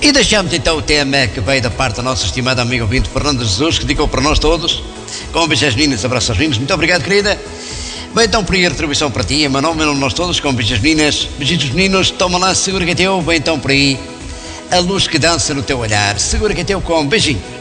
E deixamos então o tema que veio da parte da nossa estimada amiga ouvinte Fernanda Jesus, que dedicou para nós todos, com beijos meninas, abraços aos meninos. Muito obrigado, querida. Bem, então por aí a retribuição para ti, em meu nome nós todos, com beijos meninas, beijinhos meninos, toma lá, segura que é teu. Bem, então por aí a luz que dança no teu olhar, segura que é teu, com beijinho.